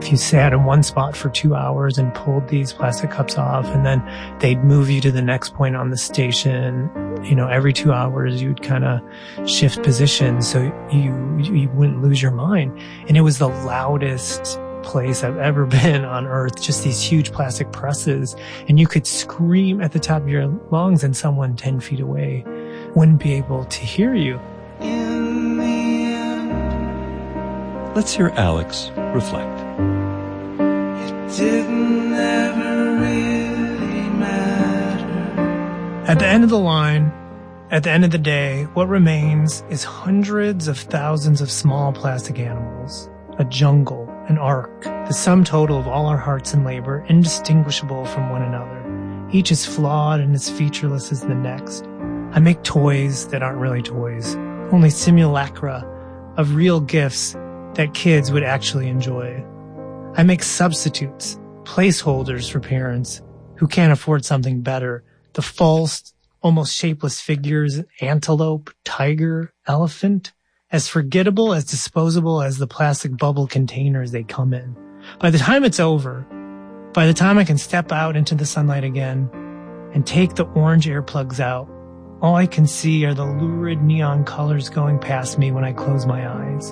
if you sat in one spot for 2 hours and pulled these plastic cups off, and then they'd move you to the next point on the station, every 2 hours you'd kind of shift positions so you wouldn't lose your mind. And it was the loudest place I've ever been on earth, just these huge plastic presses. And you could scream at the top of your lungs and someone 10 feet away wouldn't be able to hear you. In the end, let's hear Alex reflect. It didn't ever really matter. At the end of the line, at the end of the day, what remains is hundreds of thousands of small plastic animals, a jungle, an ark, the sum total of all our hearts and labor, indistinguishable from one another. Each is flawed and as featureless as the next. I make toys that aren't really toys, only simulacra of real gifts that kids would actually enjoy. I make substitutes, placeholders for parents who can't afford something better. The false, almost shapeless figures, antelope, tiger, elephant, as forgettable, as disposable as the plastic bubble containers they come in. By the time it's over, by the time I can step out into the sunlight again and take the orange earplugs out, all I can see are the lurid neon colors going past me when I close my eyes.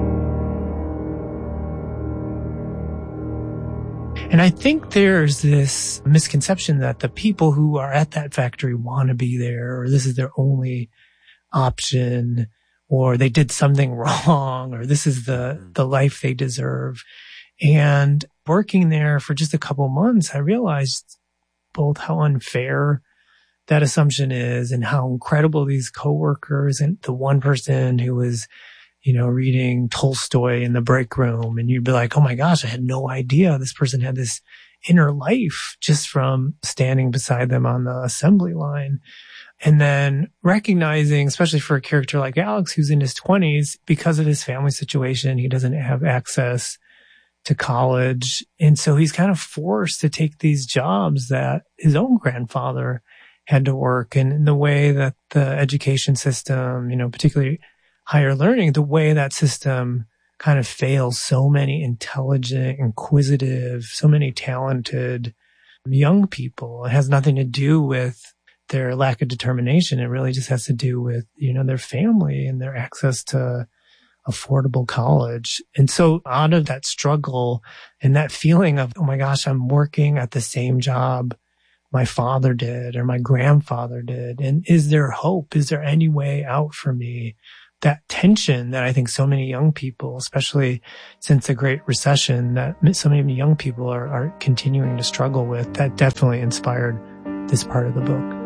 And I think there's this misconception that the people who are at that factory want to be there, or this is their only option, or they did something wrong, or this is the life they deserve. And working there for just a couple months, I realized both how unfair that assumption is and how incredible these coworkers, and the one person who was, reading Tolstoy in the break room, and you'd be like, oh my gosh, I had no idea this person had this inner life just from standing beside them on the assembly line. And then recognizing, especially for a character like Alex, who's in his 20s, because of his family situation, he doesn't have access to college. And so he's kind of forced to take these jobs that his own grandfather had to work. And in the way that the education system, particularly higher learning, the way that system kind of fails so many intelligent, inquisitive, so many talented young people. It has nothing to do with their lack of determination. It really just has to do with, their family and their access to affordable college. And so out of that struggle and that feeling of, oh my gosh, I'm working at the same job my father did or my grandfather did. And is there hope? Is there any way out for me? That tension that I think so many young people, especially since the Great Recession, that so many young people are continuing to struggle with, that definitely inspired this part of the book.